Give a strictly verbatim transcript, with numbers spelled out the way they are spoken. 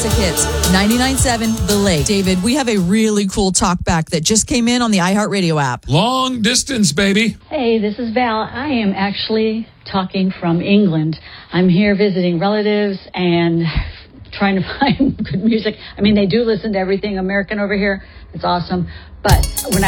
classic hits. ninety-nine point seven The Lake. David, we have a really cool talkback that just came in on the iHeartRadio app. Long distance, baby. Hey, this is Val. I am actually talking from England. I'm here visiting relatives and trying to find good music. I mean, they do listen to everything American over here. It's awesome. But when I